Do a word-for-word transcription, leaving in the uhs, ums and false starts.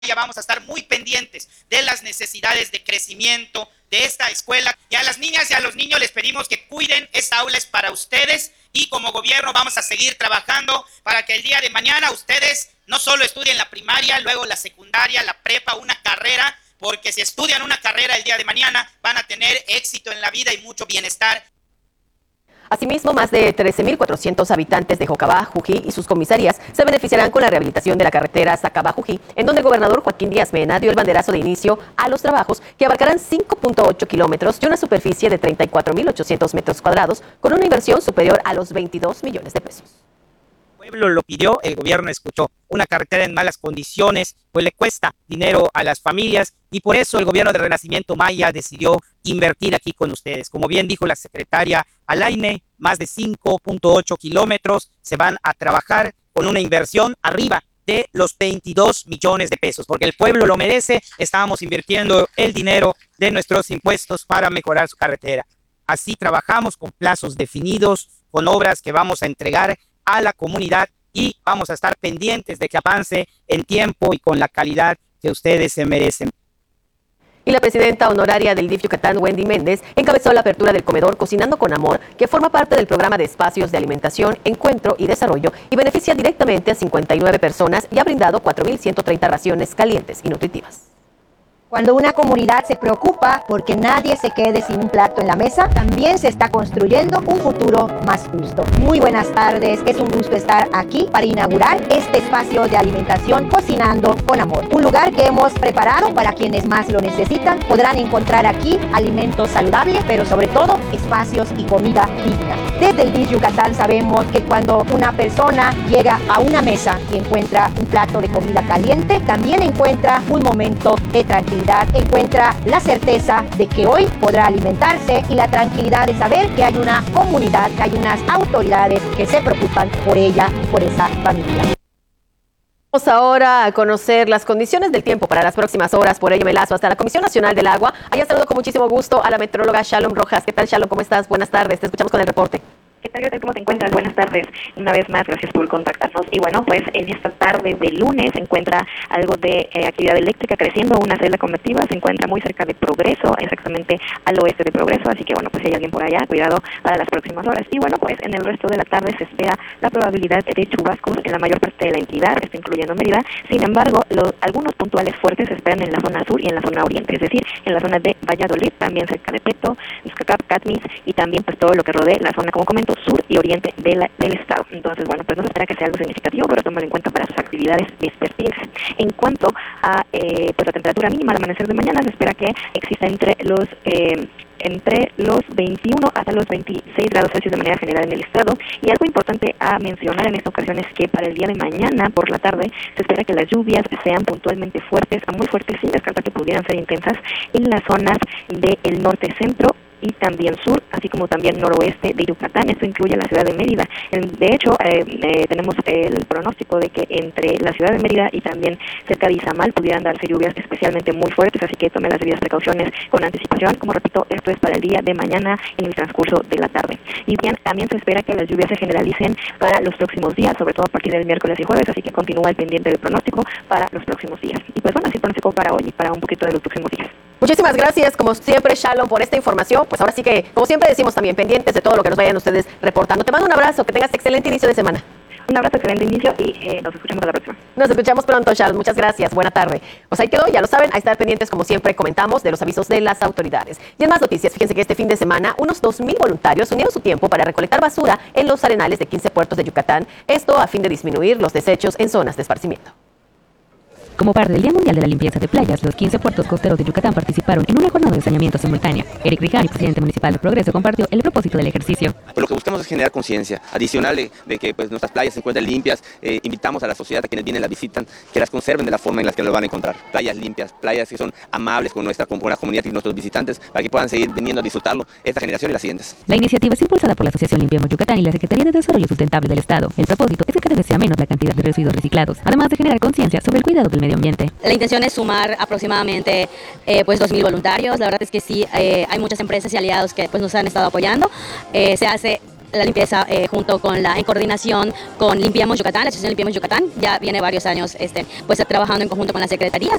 vamos a estar muy pendientes de las necesidades de crecimiento de esta escuela. Y a las niñas y a los niños les pedimos que cuiden, esta aula es para ustedes y como gobierno vamos a seguir trabajando para que el día de mañana ustedes no solo estudien la primaria, luego la secundaria, la prepa, una carrera, porque si estudian una carrera el día de mañana van a tener éxito en la vida y mucho bienestar. Asimismo, más de trece mil cuatrocientos habitantes de Jocabá, Jují y sus comisarías se beneficiarán con la rehabilitación de la carretera Zacabá-Jují, en donde el gobernador Joaquín Díaz Mena dio el banderazo de inicio a los trabajos que abarcarán cinco punto ocho kilómetros y una superficie de treinta y cuatro mil ochocientos metros cuadrados, con una inversión superior a los veintidós millones de pesos. El pueblo lo pidió, el gobierno escuchó. Una carretera en malas condiciones, pues le cuesta dinero a las familias y por eso el gobierno de Renacimiento Maya decidió invertir aquí con ustedes. Como bien dijo la secretaria Alaine, más de cinco punto ocho kilómetros se van a trabajar con una inversión arriba de los veintidós millones de pesos, porque el pueblo lo merece. Estábamos invirtiendo el dinero de nuestros impuestos para mejorar su carretera. Así trabajamos con plazos definidos, con obras que vamos a entregar a la comunidad y vamos a estar pendientes de que avance en tiempo y con la calidad que ustedes se merecen. Y la presidenta honoraria del D I F Yucatán, Wendy Méndez, encabezó la apertura del comedor Cocinando con Amor, que forma parte del programa de espacios de alimentación, encuentro y desarrollo y beneficia directamente a cincuenta y nueve personas y ha brindado cuatro mil ciento treinta raciones calientes y nutritivas. Cuando una comunidad se preocupa porque nadie se quede sin un plato en la mesa, también se está construyendo un futuro más justo. Muy buenas tardes, es un gusto estar aquí para inaugurar este espacio de alimentación Cocinando con Amor. Un lugar que hemos preparado para quienes más lo necesitan. Podrán encontrar aquí alimentos saludables, pero sobre todo espacios y comida digna. Desde el D I F Yucatán sabemos que cuando una persona llega a una mesa y encuentra un plato de comida caliente, también encuentra un momento de tranquilidad. Encuentra la certeza de que hoy podrá alimentarse y la tranquilidad de saber que hay una comunidad, que hay unas autoridades que se preocupan por ella y por esa familia. Vamos ahora a conocer las condiciones del tiempo para las próximas horas. Por ello me lazo hasta la Comisión Nacional del Agua. Allá saludo con muchísimo gusto a la meteoróloga Shalom Rojas. ¿Qué tal, Shalom? ¿Cómo estás? Buenas tardes. Te escuchamos con el reporte. ¿Qué tal? ¿Cómo te encuentras? Buenas tardes. Una vez más, gracias por contactarnos. Y bueno, pues en esta tarde de lunes se encuentra algo de eh, actividad eléctrica creciendo, una celda convectiva, se encuentra muy cerca de Progreso, exactamente al oeste de Progreso, así que bueno, pues si hay alguien por allá, cuidado para las próximas horas. Y bueno, pues en el resto de la tarde se espera la probabilidad de chubascos en la mayor parte de la entidad, esto incluyendo Mérida. Sin embargo, los, algunos puntuales fuertes se esperan en la zona sur y en la zona oriente, es decir, en la zona de Valladolid, también cerca de Peto, Izcacap, Catmis y también pues todo lo que rodee la zona, como comento, sur y oriente de la, del estado. Entonces, bueno, pues no se espera que sea algo significativo, pero tómalo en cuenta para sus actividades vespertinas. En cuanto a eh, pues la temperatura mínima al amanecer de mañana, se espera que exista entre los eh, entre los veintiuno hasta los veintiséis grados Celsius de manera general en el estado. Y algo importante a mencionar en esta ocasión es que para el día de mañana por la tarde se espera que las lluvias sean puntualmente fuertes, a muy fuertes, sin descartar que pudieran ser intensas en las zonas del norte centro y también sur, así como también noroeste de Yucatán. Esto incluye la ciudad de Mérida. De hecho, eh, eh, tenemos el pronóstico de que entre la ciudad de Mérida y también cerca de Izamal pudieran darse lluvias especialmente muy fuertes, así que tome las debidas precauciones con anticipación. Como repito, esto es para el día de mañana en el transcurso de la tarde. Y bien, también se espera que las lluvias se generalicen para los próximos días, sobre todo a partir del miércoles y jueves, así que continúa el pendiente del pronóstico para los próximos días. Y pues bueno, así pronóstico para hoy y para un poquito de los próximos días. Muchísimas gracias, como siempre, Shalom, por esta información. Pues ahora sí que, como siempre decimos también, pendientes de todo lo que nos vayan ustedes reportando. Te mando un abrazo, que tengas excelente inicio de semana. Un abrazo, excelente inicio y eh, nos escuchamos a la próxima. Nos escuchamos pronto, Shalom. Muchas gracias. Buena tarde. Pues ahí quedó, ya lo saben, a estar pendientes, como siempre comentamos, de los avisos de las autoridades. Y en más noticias, fíjense que este fin de semana unos dos mil voluntarios unieron su tiempo para recolectar basura en los arenales de quince puertos de Yucatán. Esto a fin de disminuir los desechos en zonas de esparcimiento. Como parte del Día Mundial de la Limpieza de Playas, los quince puertos costeros de Yucatán participaron en una jornada de saneamiento simultánea. Eric Rijani, presidente municipal de Progreso, compartió el propósito del ejercicio. Pues lo que buscamos es generar conciencia adicional de, de que pues, nuestras playas se encuentran limpias. Eh, invitamos a la sociedad, a quienes vienen y las visitan, que las conserven de la forma en la que lo van a encontrar. Playas limpias, playas que son amables con nuestra, con la comunidad y nuestros visitantes, para que puedan seguir viniendo a disfrutarlo esta generación y las siguientes. La iniciativa es impulsada por la Asociación Limpiemos Yucatán y la Secretaría de Desarrollo Sustentable del Estado. El propósito es que cada vez sea menos la cantidad de residuos reciclados, además de generar conciencia sobre el cuidado del medio ambiente. La intención es sumar aproximadamente eh, pues dos mil voluntarios. La verdad es que sí, eh, hay muchas empresas y aliados que pues nos han estado apoyando. Eh, se hace la limpieza eh, junto con la en coordinación con Limpiamos Yucatán, la Asociación Limpiamos Yucatán, ya viene varios años este, pues trabajando en conjunto con la Secretaría.